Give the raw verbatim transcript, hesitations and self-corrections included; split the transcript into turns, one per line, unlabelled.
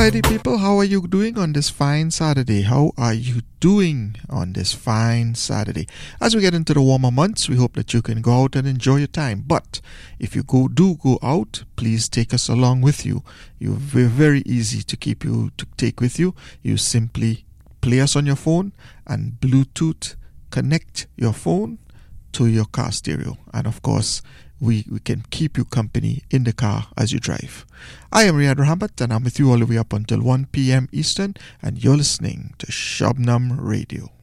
Alrighty, people, how are you doing on this fine Saturday? How are you doing on this fine Saturday? As we get into the warmer months, we hope that you can go out and enjoy your time. But if you go do go out, please take us along with you. You're very easy to keep you to take with you. You simply play us on your phone and Bluetooth connect your phone to your car stereo. And of course, we, we can keep you company in the car as you drive. I am Riyad Rahamat, and I'm with you all the way up until one p.m. Eastern, and you're listening to Shabnam Radio.